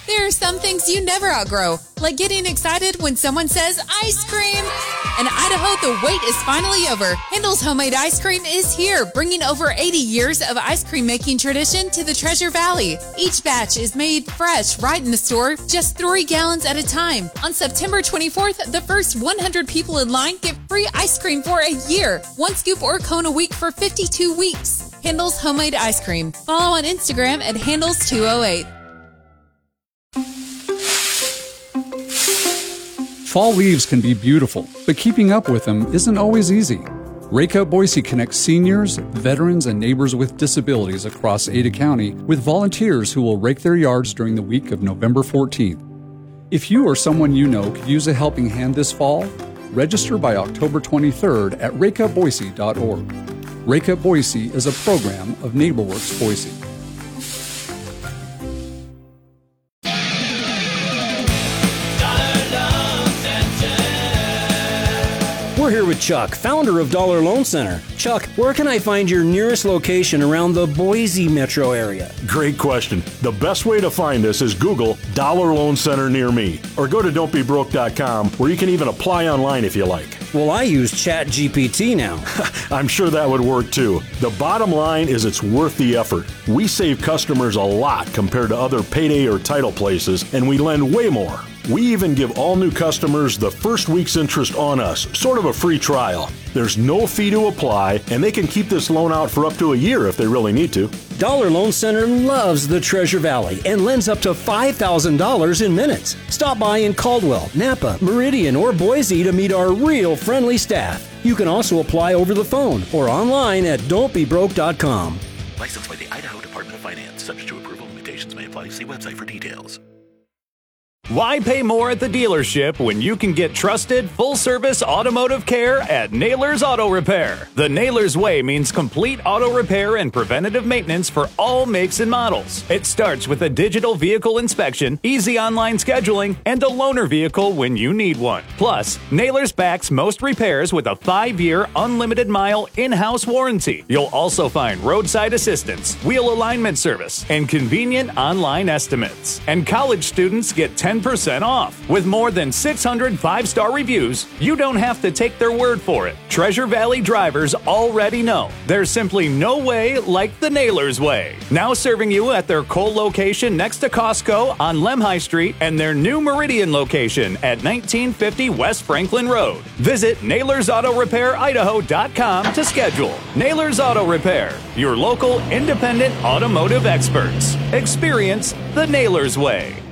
There are some things you never outgrow, like getting excited when someone says ice cream. In Idaho, the wait is finally over. Handel's Homemade Ice Cream is here, bringing over 80 years of ice cream making tradition to the Treasure Valley. Each batch is made fresh right in the store, just 3 gallons at a time. On September 24th, the first 100 people in line get free ice cream for a year. 1 scoop or cone a week for 52 weeks. Handel's Homemade Ice Cream. Follow on Instagram at Handles208. Fall leaves can be beautiful, but keeping up with them isn't always easy. Rake Up Boise connects seniors, veterans, and neighbors with disabilities across Ada County with volunteers who will rake their yards during the week of November 14th. If you or someone you know could use a helping hand this fall, register by October 23rd at rakeupboise.org. Rake Up Boise is a program of NeighborWorks Boise. We're here with Chuck, founder of Dollar Loan Center. Chuck, where can I find your nearest location around the Boise metro area? Great question. The best way to find us is Google Dollar Loan Center near me, or go to don'tbebroke.com, where you can even apply online if you like. Well, I use ChatGPT now. I'm sure that would work too. The bottom line is it's worth the effort. We save customers a lot compared to other payday or title places, and we lend way more. We even give all new customers the first week's interest on us, sort of a free trial. There's no fee to apply, and they can keep this loan out for up to a year if they really need to. Dollar Loan Center loves the Treasure Valley and lends up to $5,000 in minutes. Stop by in Caldwell, Napa, Meridian, or Boise to meet our real friendly staff. You can also apply over the phone or online at don'tbebroke.com. Licensed by the Idaho Department of Finance. Subject to approval. Limitations may apply. See website for details. Why pay more at the dealership when you can get trusted, full-service automotive care at Naylor's Auto Repair? The Naylor's Way means complete auto repair and preventative maintenance for all makes and models. It starts with a digital vehicle inspection, easy online scheduling, and a loaner vehicle when you need one. Plus, Naylor's backs most repairs with a 5-year unlimited mile in-house warranty. You'll also find roadside assistance, wheel alignment service, and convenient online estimates. And college students get 10% off. With more than 600 5-star reviews, you don't have to take their word for it. Treasure Valley drivers already know there's simply no way like the Naylor's Way. Now serving you at their Cole location next to Costco on Lemhi Street and their new Meridian location at 1950 West Franklin Road. Visit NailorsAutoRepairIdaho.com to schedule. Naylor's Auto Repair, your local independent automotive experts. Experience the Naylor's Way.